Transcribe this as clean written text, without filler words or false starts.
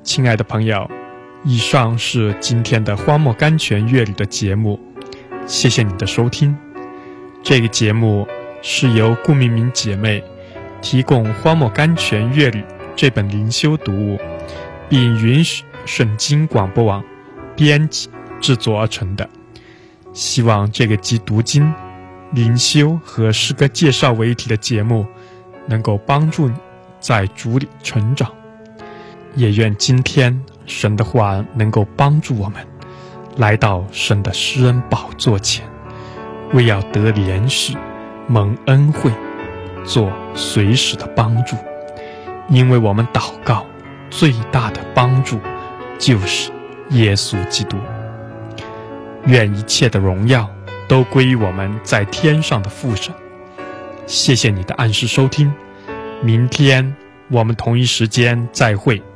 亲爱的朋友，以上是今天的荒漠甘泉乐旅的节目，谢谢你的收听。这个节目是由顾明明姐妹提供《荒漠甘泉乐旅》这本灵修读物，并允许圣经广播网编辑制作而成的。希望这个集读经、灵修和诗歌介绍为一体的节目能够帮助你在主里成长，也愿今天神的话能够帮助我们来到神的施恩宝座前，为要得连续蒙恩惠，做随时的帮助。因为我们祷告最大的帮助就是耶稣基督。愿一切的荣耀都归于我们在天上的父神。谢谢你的按时收听，明天我们同一时间再会。